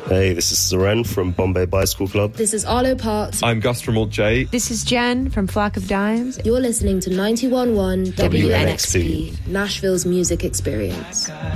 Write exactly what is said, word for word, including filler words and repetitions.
Hey, this is Seren from Bombay Bicycle Club. This is Arlo Parks. I'm Gus from Alt J. This is Jen from Flock of Dimes. You're listening to ninety-one point one W N X P, W N X P, Nashville's music experience.